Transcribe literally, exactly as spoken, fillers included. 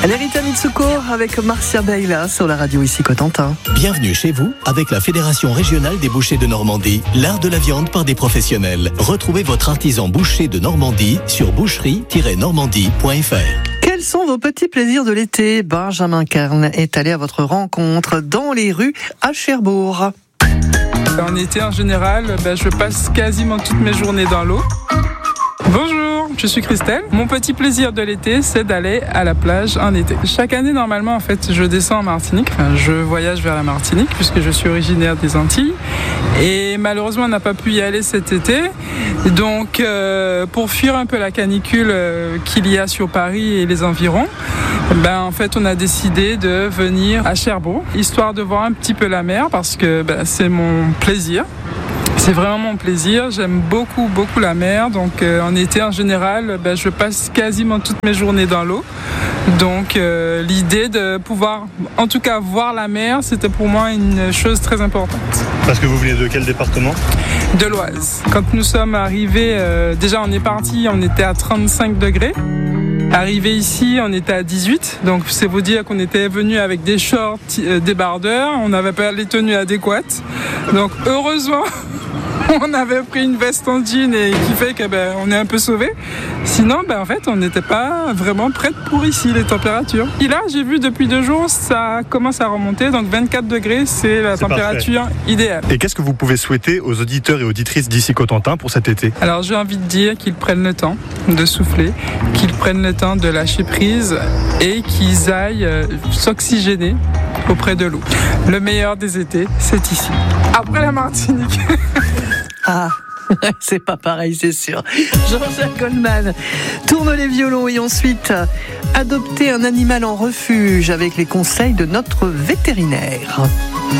Lerita Mitsuko avec Marcia Baila sur la radio ici Cotentin. Bienvenue chez vous avec la Fédération régionale des bouchers de Normandie, l'art de la viande par des professionnels. Retrouvez votre artisan boucher de Normandie sur boucherie tiret normandie point f r. Quels sont vos petits plaisirs de l'été ? Benjamin Kern est allé à votre rencontre dans les rues à Cherbourg. En été, en général, ben, je passe quasiment toutes mes journées dans l'eau. Bonjour, je suis Christelle. Mon petit plaisir de l'été, c'est d'aller à la plage en été. Chaque année, normalement, en fait, je descends en Martinique. Enfin, je voyage vers la Martinique puisque je suis originaire des Antilles. Et malheureusement, on n'a pas pu y aller cet été. Donc, euh, pour fuir un peu la canicule euh, qu'il y a sur Paris et les environs, ben, en fait, on a décidé de venir à Cherbourg, histoire de voir un petit peu la mer parce que ben, c'est mon plaisir. C'est vraiment mon plaisir, j'aime beaucoup beaucoup la mer, donc euh, en été en général, ben, je passe quasiment toutes mes journées dans l'eau. Donc euh, l'idée de pouvoir en tout cas voir la mer, c'était pour moi une chose très importante. Parce que vous venez de quel département ? De l'Oise. Quand nous sommes arrivés, euh, déjà on est parti, on était à trente-cinq degrés. Arrivé ici, on était à dix-huit, donc c'est vous dire qu'on était venu avec des shorts euh, débardeurs, on n'avait pas les tenues adéquates. Donc heureusement, on avait pris une veste en jean et qui fait que ben, on est un peu sauvés. Sinon, ben, en fait, on n'était pas vraiment prêts pour ici, les températures. Et là, j'ai vu depuis deux jours, ça commence à remonter, donc vingt-quatre degrés, c'est la c'est température parfait. Idéale. Et qu'est-ce que vous pouvez souhaiter aux auditeurs et auditrices d'ici Cotentin pour cet été ? Alors, j'ai envie de dire qu'ils prennent le temps de souffler, qu'ils prennent le temps de lâcher prise et qu'ils aillent euh, s'oxygéner auprès de l'eau. Le meilleur des étés, c'est ici. Après la Martinique. Ah, c'est pas pareil, c'est sûr. Jean-Jacques Goldman tourne les violons et ensuite adopter un animal en refuge avec les conseils de notre vétérinaire.